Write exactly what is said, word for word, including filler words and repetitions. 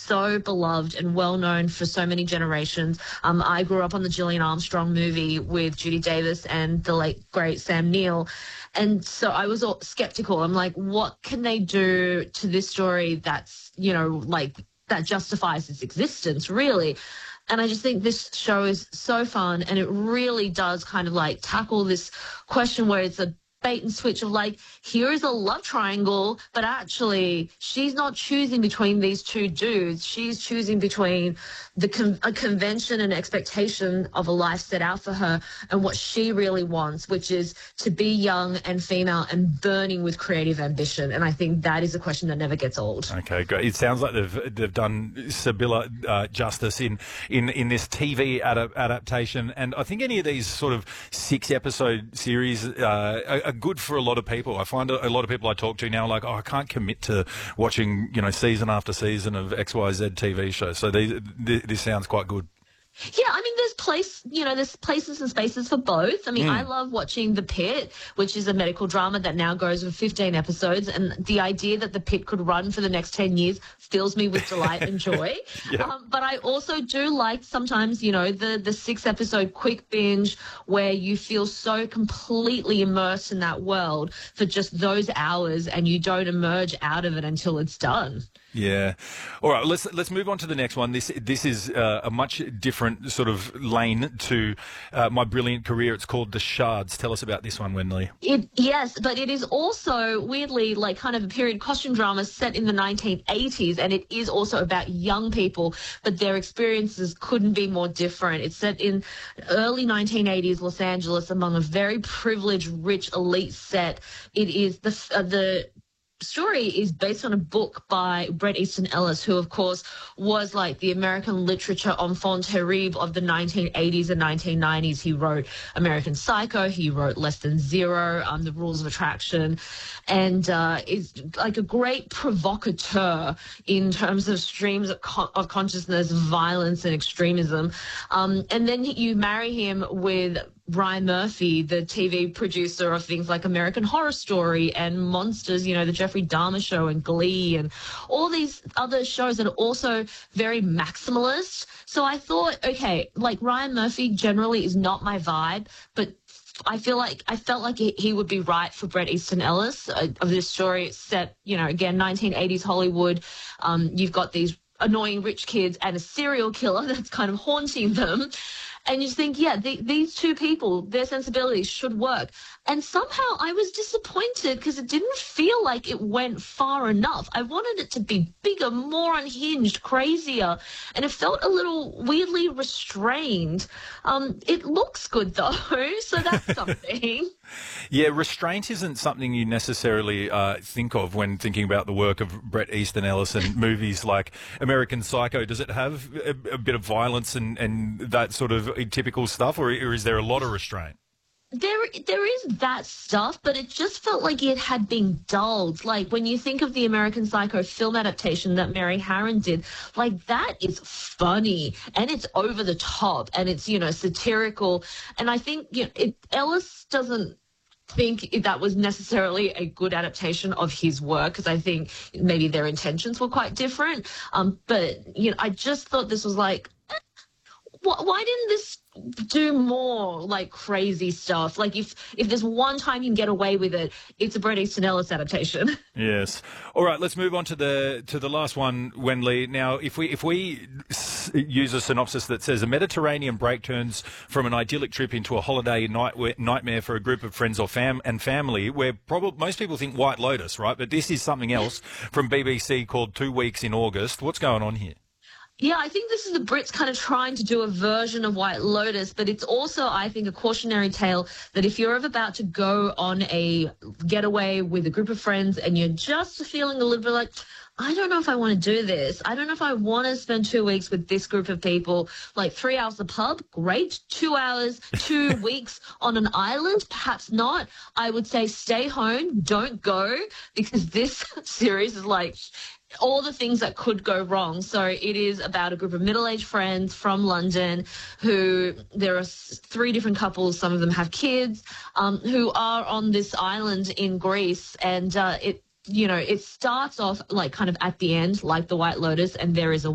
so beloved and well known for so many generations. Um, I grew up on the Gillian Armstrong movie with Judy Davis and the late great Sam Neill. And so I was all skeptical. I'm like, what can they do to this story that's, you know, like that justifies its existence, really? And I just think this show is so fun, and it really does kind of like tackle this question where it's a bait and switch of like, here is a love triangle, but actually she's not choosing between these two dudes. She's choosing between the con- a convention and expectation of a life set out for her and what she really wants, which is to be young and female and burning with creative ambition. And I think that is a question that never gets old. Okay, great. It sounds like they've they've done Sibylla uh, justice in, in, in this T V ad- adaptation. And I think any of these sort of six episode series uh, are, are good for a lot of people. I find a, a lot of people I talk to now are like, oh, I can't commit to watching, you know, season after season of X Y Z T V shows. So these, this sounds quite good. Yeah, I mean, there's place, you know, there's places and spaces for both. I mean, mm. I love watching The Pit, which is a medical drama that now goes with fifteen episodes, and the idea that The Pit could run for the next ten years fills me with delight and joy. Yeah. Um, but I also do like sometimes, you know, the the six episode quick binge where you feel so completely immersed in that world for just those hours, and you don't emerge out of it until it's done. Yeah. All right. Let's let's move on to the next one. This this is uh, a much different sort of lane to uh, My Brilliant Career. It's called The Shards. Tell us about this one, Wenley. It yes, but it is also weirdly like kind of a period costume drama set in the nineteen eighties, and it is also about young people, but their experiences couldn't be more different. It's set in early nineteen eighties Los Angeles among a very privileged, rich, elite set. It is the uh, the story is based on a book by Bret Easton Ellis, who, of course, was like the American literature enfant terrible of the nineteen eighties and nineteen nineties. He wrote American Psycho. He wrote Less Than Zero, um, The Rules of Attraction, and uh, is like a great provocateur in terms of streams of, con- of consciousness, violence, and extremism. Um, and then you marry him with Ryan Murphy, the T V producer of things like American Horror Story and Monsters, you know, the Jeffrey Dahmer Show and Glee and all these other shows that are also very maximalist. So I thought, okay, like Ryan Murphy generally is not my vibe, but I feel like I felt like he would be right for Bret Easton Ellis uh, of this story. It's set, you know, again, nineteen eighties Hollywood. Um, you've got these annoying rich kids and a serial killer that's kind of haunting them. And you just think, yeah, the, these two people, their sensibilities should work. And somehow I was disappointed because it didn't feel like it went far enough. I wanted it to be bigger, more unhinged, crazier. And it felt a little weirdly restrained. Um, it looks good, though, so that's something. Yeah, restraint isn't something you necessarily uh, think of when thinking about the work of Bret Easton Ellis and movies like American Psycho. Does it have a, a bit of violence and, and that sort of typical stuff, or, or is there a lot of restraint? There, there is that stuff, but it just felt like it had been dulled. Like when you think of the American Psycho film adaptation that Mary Harron did, like that is funny and it's over the top and it's, you know, satirical. And I think, you know, it, Ellis doesn't think that was necessarily a good adaptation of his work because I think maybe their intentions were quite different. Um, but, you know, I just thought this was like, eh, wh- why didn't this do more like crazy stuff? Like if if there's one time you can get away with it, it's a Bret Easton Ellis adaptation. Yes. All right, let's move on to the to the last one, Wenley. Now, if we if we s- use a synopsis that says a Mediterranean break turns from an idyllic trip into a holiday night- nightmare for a group of friends or fam and family, where probably most people think White Lotus, right? But this is something else from B B C called Two Weeks in August. What's going on here? Yeah, I think this is the Brits kind of trying to do a version of White Lotus, but it's also, I think, a cautionary tale that if you're about to go on a getaway with a group of friends and you're just feeling a little bit like, I don't know if I want to do this. I don't know if I want to spend two weeks with this group of people. Like three hours at the pub, great. Two hours, two weeks on an island, perhaps not. I would say stay home, don't go, because this series is like all the things that could go wrong. So it is about a group of middle-aged friends from London who, there are three different couples, some of them have kids, um, who are on this island in Greece. And uh, it, you know, it starts off like kind of at the end, like the White Lotus, and there is a